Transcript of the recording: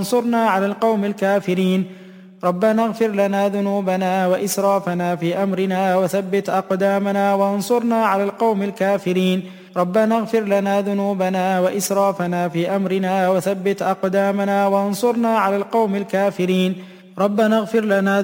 وانصرنا على القوم الكافرين. ربنا اغفر لنا ذنوبنا وإسرافنا في أمرنا وثبت أقدامنا وانصرنا على القوم الكافرين. ربنا اغفر لنا ذنوبنا وإسرافنا في أمرنا وثبت أقدامنا وانصرنا على القوم الكافرين. ربنا اغفر لنا